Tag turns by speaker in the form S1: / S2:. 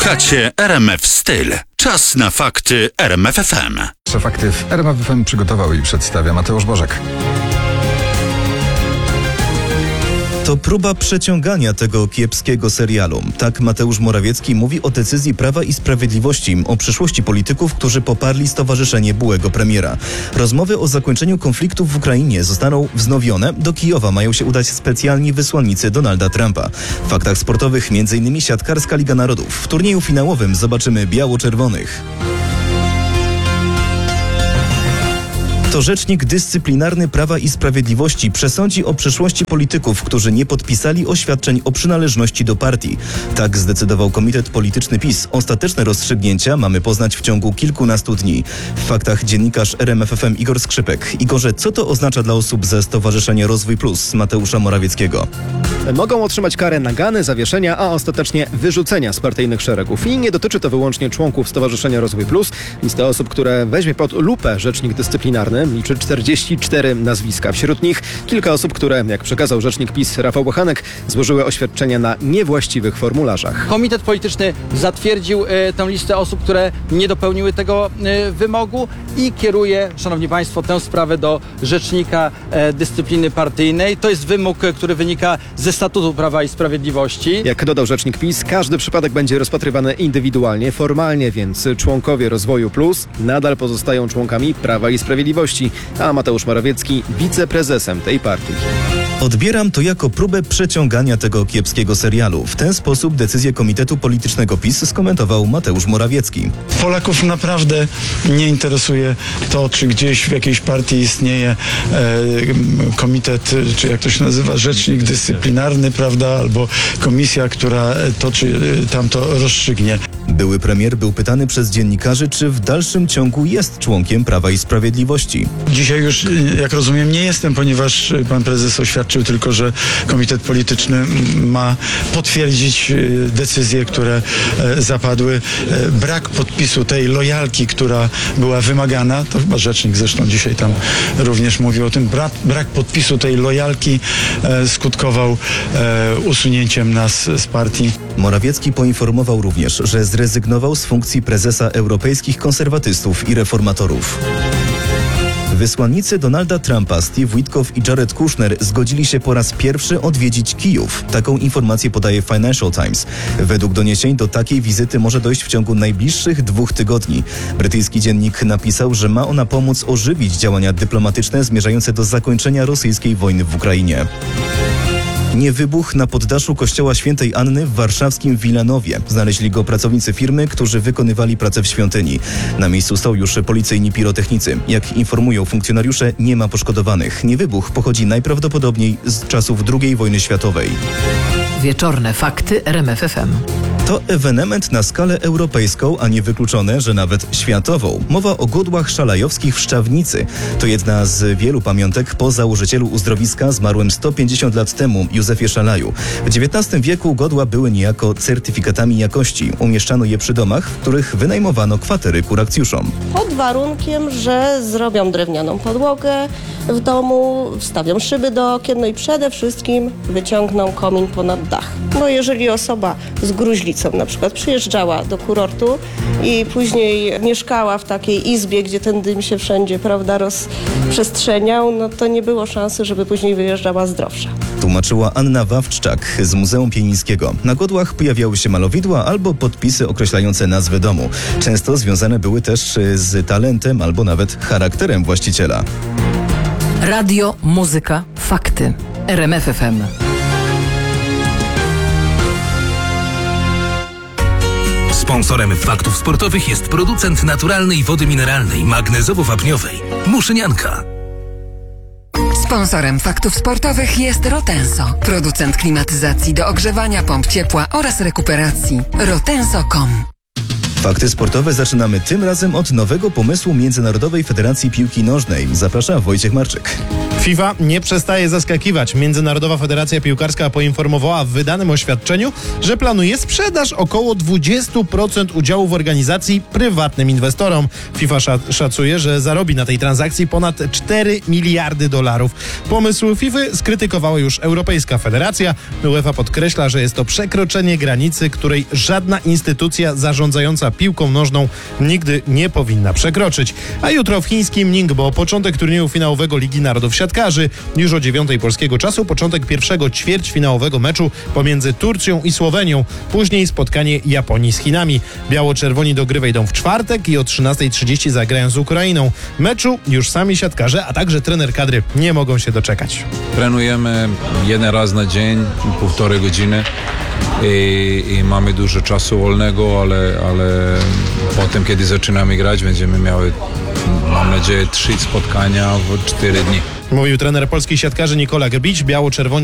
S1: Słuchacie RMF Styl. Czas na fakty RMF FM.
S2: Fakty w RMF FM przygotował i przedstawia Mateusz Bożek.
S3: To próba przeciągania tego kiepskiego serialu. Tak Mateusz Morawiecki mówi o decyzji Prawa i Sprawiedliwości o przyszłości polityków, którzy poparli stowarzyszenie byłego premiera. Rozmowy o zakończeniu konfliktu w Ukrainie zostaną wznowione. Do Kijowa mają się udać specjalni wysłannicy Donalda Trumpa. W faktach sportowych m.in. siatkarska Liga Narodów. W turnieju finałowym zobaczymy biało-czerwonych. To rzecznik dyscyplinarny Prawa i Sprawiedliwości przesądzi o przyszłości polityków, którzy nie podpisali oświadczeń o przynależności do partii. Tak zdecydował Komitet Polityczny PiS. Ostateczne rozstrzygnięcia mamy poznać w ciągu kilkunastu dni. W faktach dziennikarz RMF FM Igor Skrzypek. Igorze, co to oznacza dla osób ze Stowarzyszenia Rozwój Plus Mateusza Morawieckiego?
S4: Mogą otrzymać karę nagany, zawieszenia, a ostatecznie wyrzucenia z partyjnych szeregów. I nie dotyczy to wyłącznie członków Stowarzyszenia Rozwój Plus. Lista osób, które weźmie pod lupę rzecznik dyscyplinarny, liczy 44 nazwiska. Wśród nich kilka osób, które, jak przekazał rzecznik PiS Rafał Bochanek, złożyły oświadczenia na niewłaściwych formularzach.
S5: Komitet polityczny zatwierdził tę listę osób, które nie dopełniły tego wymogu i kieruje, szanowni państwo, tę sprawę do rzecznika dyscypliny partyjnej. To jest wymóg, który wynika ze statutu Prawa i Sprawiedliwości.
S4: Jak dodał rzecznik PiS, każdy przypadek będzie rozpatrywany indywidualnie, formalnie, więc członkowie Rozwoju Plus nadal pozostają członkami Prawa i Sprawiedliwości, a Mateusz Morawiecki wiceprezesem tej partii.
S3: Odbieram to jako próbę przeciągania tego kiepskiego serialu. W ten sposób decyzję Komitetu Politycznego PiS skomentował Mateusz Morawiecki.
S6: Polaków naprawdę nie interesuje to, czy gdzieś w jakiejś partii istnieje komitet, czy jak to się nazywa, rzecznik dyscyplinarny, prawda, albo komisja, która to czy tamto rozstrzygnie.
S3: Były premier był pytany przez dziennikarzy, czy w dalszym ciągu jest członkiem Prawa i Sprawiedliwości.
S6: Dzisiaj już, jak rozumiem, nie jestem, ponieważ pan prezes oświadczył tylko, że komitet polityczny ma potwierdzić decyzje, które zapadły. Brak podpisu tej lojalki, która była wymagana, to chyba rzecznik zresztą dzisiaj tam również mówił o tym, brak podpisu tej lojalki skutkował usunięciem nas z partii.
S3: Morawiecki poinformował również, że zrezygnował z funkcji prezesa Europejskich Konserwatystów i Reformatorów. Wysłannicy Donalda Trumpa, Steve Witkoff i Jared Kushner zgodzili się po raz pierwszy odwiedzić Kijów. Taką informację podaje Financial Times. Według doniesień do takiej wizyty może dojść w ciągu najbliższych 2 tygodni. Brytyjski dziennik napisał, że ma ona pomóc ożywić działania dyplomatyczne zmierzające do zakończenia rosyjskiej wojny w Ukrainie. Nie wybuch na poddaszu kościoła Świętej Anny w warszawskim Wilanowie. Znaleźli go pracownicy firmy, którzy wykonywali pracę w świątyni. Na miejscu są już policyjni pirotechnicy. Jak informują funkcjonariusze, nie ma poszkodowanych. Niewybuch pochodzi najprawdopodobniej z czasów II wojny światowej.
S7: Wieczorne fakty RMF FM.
S3: To ewenement na skalę europejską, a nie wykluczone, że nawet światową. Mowa o godłach szalajowskich w Szczawnicy. To jedna z wielu pamiątek po założycielu uzdrowiska zmarłym 150 lat temu, Józefie Szalaju. W XIX wieku godła były niejako certyfikatami jakości. Umieszczano je przy domach, w których wynajmowano kwatery kurakcjuszom.
S8: Pod warunkiem, że zrobią drewnianą podłogę w domu, wstawią szyby do okien, no i przede wszystkim wyciągną komin ponad dach. No jeżeli osoba z gruźlicą na przykład przyjeżdżała do kurortu i później mieszkała w takiej izbie, gdzie ten dym się wszędzie, prawda, rozprzestrzeniał, no to nie było szansy, żeby później wyjeżdżała zdrowsza.
S3: Tłumaczyła Anna Wawczczak z Muzeum Pienińskiego. Na godłach pojawiały się malowidła albo podpisy określające nazwę domu. Często związane były też z talentem albo nawet charakterem właściciela.
S7: Radio, muzyka, fakty. RMF FM.
S9: Sponsorem faktów sportowych jest producent naturalnej wody mineralnej magnezowo-wapniowej Muszynianka.
S10: Sponsorem faktów sportowych jest Rotenso, producent klimatyzacji do ogrzewania, pomp ciepła oraz rekuperacji. Rotenso.com
S3: Fakty sportowe zaczynamy tym razem od nowego pomysłu Międzynarodowej Federacji Piłki Nożnej. Zaprasza Wojciech Marczyk.
S11: FIFA nie przestaje zaskakiwać. Międzynarodowa Federacja Piłkarska poinformowała w wydanym oświadczeniu, że planuje sprzedaż około 20% udziału w organizacji prywatnym inwestorom. FIFA szacuje, że zarobi na tej transakcji ponad $4 miliardy. Pomysł FIFA skrytykowała już Europejska Federacja. UEFA podkreśla, że jest to przekroczenie granicy, której żadna instytucja zarządzająca piłką nożną nigdy nie powinna przekroczyć. A jutro w chińskim Ningbo początek turnieju finałowego Ligi Narodów Siatkarzy. Już o 9:00 polskiego czasu początek pierwszego ćwierćfinałowego meczu pomiędzy Turcją i Słowenią. Później spotkanie Japonii z Chinami. Biało-czerwoni do gry wejdą w czwartek i o 13:30 zagrają z Ukrainą. Meczu już sami siatkarze, a także trener kadry nie mogą się doczekać.
S12: Trenujemy jeden raz na dzień, 1,5 godziny i mamy dużo czasu wolnego, ale potem, kiedy zaczynamy grać, będziemy miały, mam nadzieję, 3 spotkania w 4 dni.
S11: Mówił trener polskich siatkarzy Nikola Grbić. Biało-czerwoni